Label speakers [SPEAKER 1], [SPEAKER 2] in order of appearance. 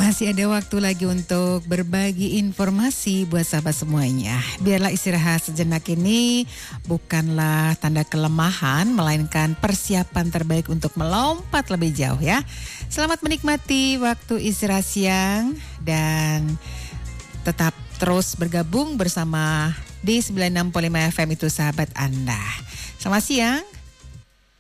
[SPEAKER 1] Masih ada waktu lagi untuk berbagi informasi buat sahabat semuanya. Biarlah istirahat sejenak ini bukanlah tanda kelemahan, melainkan persiapan terbaik untuk melompat lebih jauh ya. Selamat menikmati waktu istirahat siang dan tetap terus bergabung bersama di 96.5 FM itu sahabat Anda. Selamat siang.